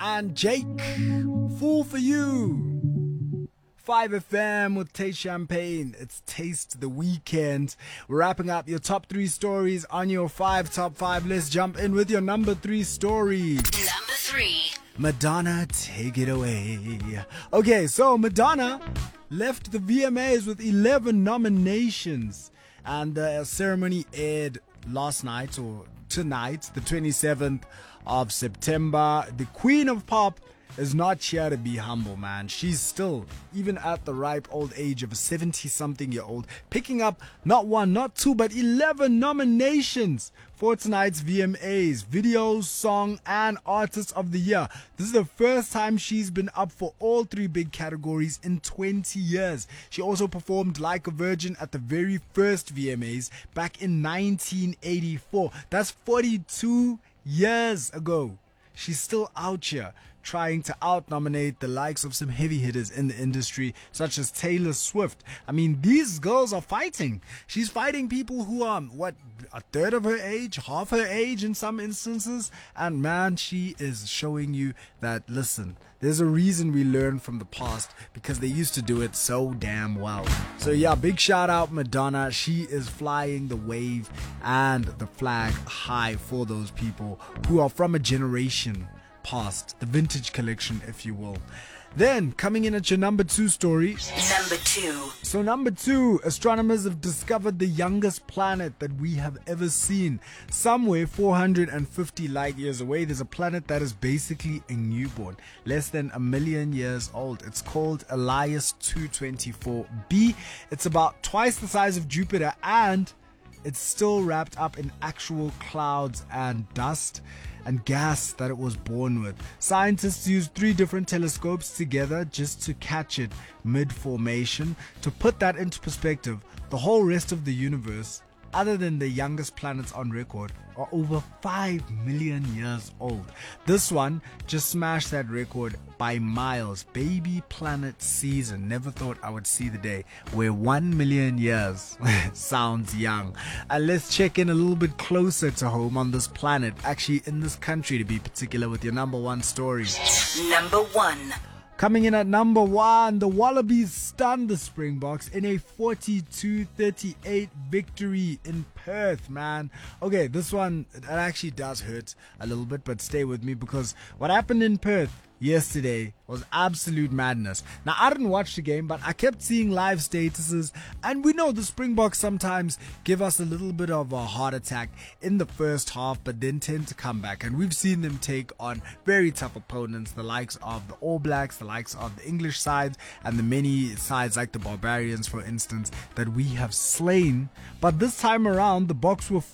and Jake. Fool for you. 5FM with Taste Champagne. It's Taste the Weekend. We're wrapping up your top 3 stories on your top 5. Let's jump in with your number 3 story. Number 3. Madonna, take it away. Okay, so Madonna left the VMAs with 11 nominations. And the ceremony aired last night or tonight, the 27th of September. The Queen of Pop is not here to be humble, man. She's still, even at the ripe old age of a 70-something-year-old, picking up not 1, not 2, but 11 nominations for tonight's VMAs. Video, Song, and Artist of the Year. This is the first time she's been up for all 3 big categories in 20 years. She also performed Like a Virgin at the very first VMAs back in 1984. That's 42 years ago. She's still out here trying to out-nominate the likes of some heavy hitters in the industry, such as Taylor Swift. I mean, these girls are fighting. She's fighting people who are, a third of her age, half her age in some instances. And man, she is showing you that, listen, there's a reason we learn from the past, because they used to do it so damn well. So yeah, big shout out Madonna. She is flying the wave and the flag high for those people who are from a generation past, the vintage collection, if you will. Then, coming in at your number 2 story. Number 2. So number 2, astronomers have discovered the youngest planet that we have ever seen. Somewhere 450 light years away, there's a planet that is basically a newborn, less than 1 million years old. It's called Elias 224b. It's about twice the size of Jupiter, and it's still wrapped up in actual clouds and dust and gas that it was born with. Scientists used 3 different telescopes together just to catch it mid-formation. To put that into perspective, the whole rest of the universe, other than the youngest planets on record, are over 5 million years old. This one just smashed that record by miles. Baby planet season. Never thought I would see the day where 1 million years sounds young. And let's check in a little bit closer to home on this planet, actually in this country to be particular, with your number 1 story. Number 1. Coming in at number 1, the Wallabies stunned the Springboks in a 42-38 victory in Perth, man. Okay, this one, it actually does hurt a little bit, but stay with me, because what happened in Perth yesterday was absolute madness. Now, I didn't watch the game, but I kept seeing live statuses, and we know the Springboks sometimes give us a little bit of a heart attack in the first half, but then tend to come back. And we've seen them take on very tough opponents, the likes of the All Blacks, the likes of the English sides, and the many sides like the Barbarians, for instance, that we have slain. But this time around, the Boks were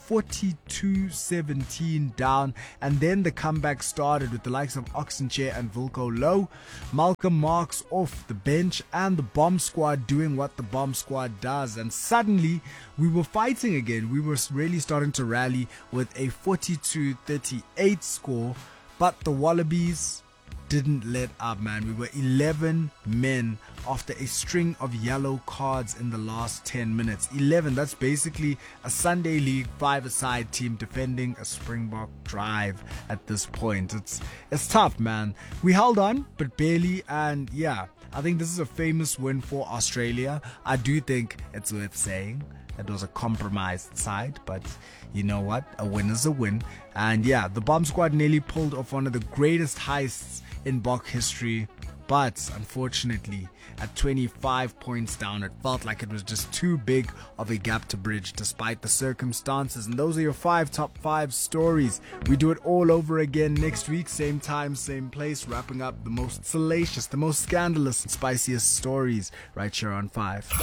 42-17 down, and then the comeback started with the likes of Oxenchair and Wilco Low. Malcolm Marx off the bench, and the Bomb Squad doing what the Bomb Squad does. And suddenly we were fighting again. We were really starting to rally with a 42-38 score, but the Wallabies didn't let up, man. We were 11 men after a string of yellow cards in the last 10 minutes. 11, that's basically a Sunday League 5-a-side team defending a Springbok drive at this point. It's tough, man. We held on, but barely, and yeah, I think this is a famous win for Australia. I do think it's worth saying it was a compromised side, but you know what? A win is a win. And yeah, the Bomb Squad nearly pulled off one of the greatest heists in Bok history, but unfortunately at 25 points down, it felt like it was just too big of a gap to bridge despite the circumstances. And those are your top 5 stories. We do it all over again next week, same time, same place, wrapping up the most salacious, the most scandalous and spiciest stories right here on 5.